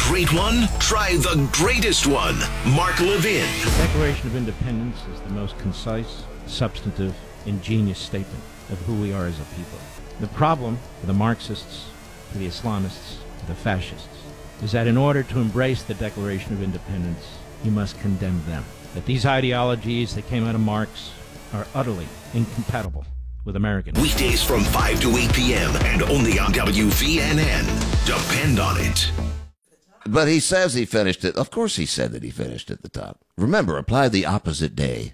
great one? Try the greatest one. Mark Levin. The Declaration of Independence is the most concise, substantive, ingenious statement of who we are as a people. The problem for the Marxists, for the Islamists, for the fascists, is that in order to embrace the Declaration of Independence, you must condemn them. That these ideologies that came out of Marx are utterly incompatible with American. Weekdays from 5 to 8 p.m. and only on WVNN. Depend on it. But he says he finished it. Of course he said that he finished at the top. Remember, apply the opposite day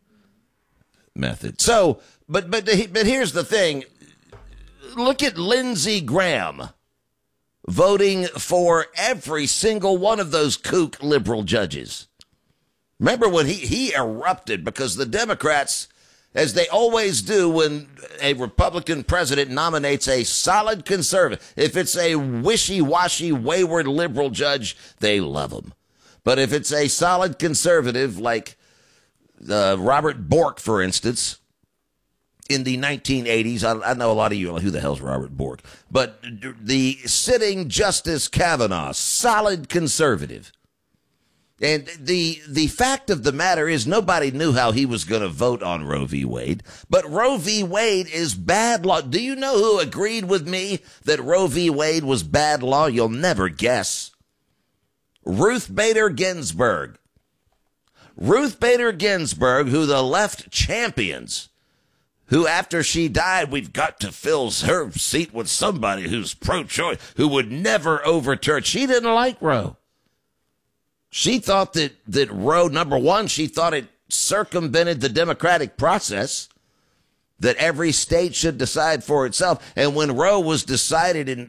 method. So, but here's the thing. Look at Lindsey Graham voting for every single one of those kook liberal judges. Remember when he erupted because the Democrats, as they always do when a Republican president nominates a solid conservative, if it's a wishy-washy, wayward liberal judge, they love him. But if it's a solid conservative like Robert Bork, for instance, in the 1980s, I know a lot of you are like, who the hell's Robert Bork? But the sitting Justice Kavanaugh, solid conservative. And the fact of the matter is nobody knew how he was going to vote on Roe v. Wade. But Roe v. Wade is bad law. Do you know who agreed with me that Roe v. Wade was bad law? You'll never guess. Ruth Bader Ginsburg. Ruth Bader Ginsburg, who the left champions, who after she died, we've got to fill her seat with somebody who's pro-choice, who would never overturn. She didn't like Roe. She thought that Roe, number one, she thought it circumvented the democratic process, that every state should decide for itself. And when Roe was decided in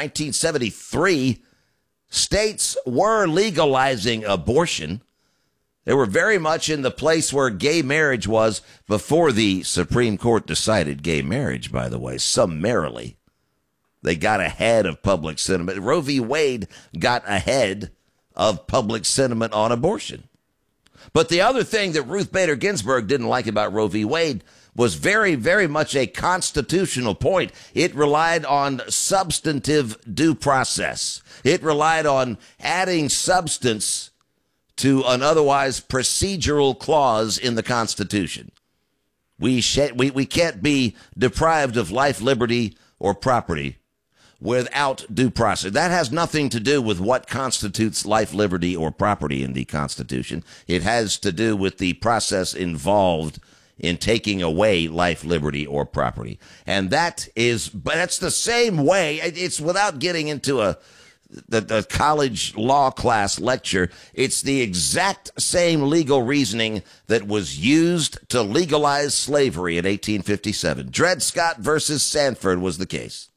1973, states were legalizing abortion. They were very much in the place where gay marriage was before the Supreme Court decided gay marriage, by the way, summarily. They got ahead of public sentiment. Roe v. Wade got ahead of public sentiment on abortion. But the other thing that Ruth Bader Ginsburg didn't like about Roe v. Wade was very, very much a constitutional point. It relied on substantive due process. It relied on adding substance to an otherwise procedural clause in the Constitution. We can't be deprived of life, liberty, or property without due process. That has nothing to do with what constitutes life, liberty, or property in the Constitution. It has to do with the process involved in taking away life, liberty, or property. And that's the same way. It's without getting into the college law class lecture. It's the exact same legal reasoning that was used to legalize slavery in 1857. Dred Scott versus Sanford was the case.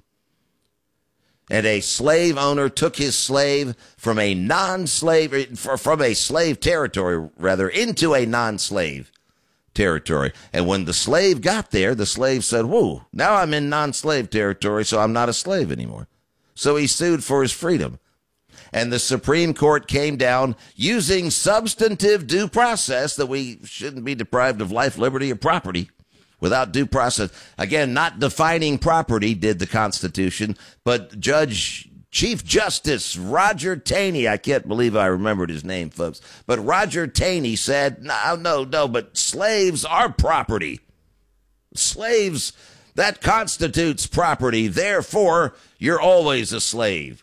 And a slave owner took his slave from a slave territory, into a non-slave territory. And when the slave got there, the slave said, whoa, now I'm in non-slave territory, so I'm not a slave anymore. So he sued for his freedom. And the Supreme Court came down using substantive due process that we shouldn't be deprived of life, liberty, or property without due process. Again, not defining property did the Constitution, but Chief Justice Roger Taney, I can't believe I remembered his name, folks, but Roger Taney said, no, but slaves are property. Slaves, that constitutes property. Therefore, you're always a slave.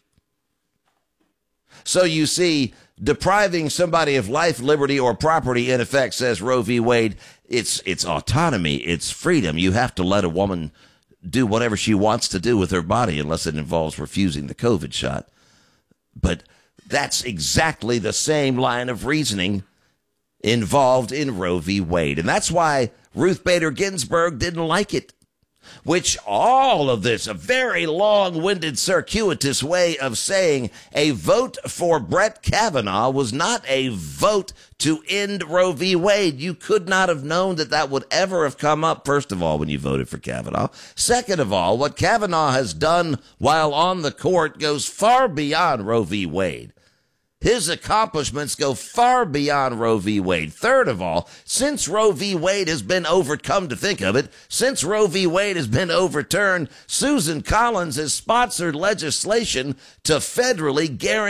So you see, depriving somebody of life, liberty, or property, in effect, says Roe v. Wade, it's autonomy, it's freedom. You have to let a woman do whatever she wants to do with her body unless it involves refusing the COVID shot. But that's exactly the same line of reasoning involved in Roe v. Wade. And that's why Ruth Bader Ginsburg didn't like it. Which all of this, a very long-winded, circuitous way of saying a vote for Brett Kavanaugh was not a vote to end Roe v. Wade. You could not have known that would ever have come up, first of all, when you voted for Kavanaugh. Second of all, what Kavanaugh has done while on the court goes far beyond Roe v. Wade. His accomplishments go far beyond Roe v. Wade. Third of all, since Roe v. Wade has been overcome, to think of it, since Roe v. Wade has been overturned, Susan Collins has sponsored legislation to federally guarantee